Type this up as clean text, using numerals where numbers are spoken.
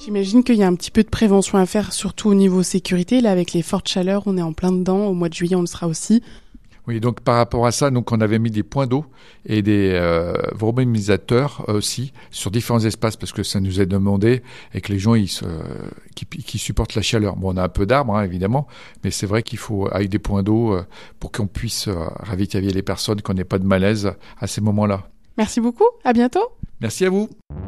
J'imagine qu'il y a un petit peu de prévention à faire, surtout au niveau sécurité. Là, avec les fortes chaleurs, on est en plein dedans. Au mois de juillet, on le sera aussi. Oui, donc par rapport à ça, donc on avait mis des points d'eau et des volumémisateurs aussi sur différents espaces parce que ça nous est demandé et que les gens qui supportent la chaleur. Bon, on a un peu d'arbres évidemment, mais c'est vrai qu'il faut avec des points d'eau pour qu'on puisse ravitailler les personnes, qu'on n'ait pas de malaise à ces moments-là. Merci beaucoup. À bientôt. Merci à vous.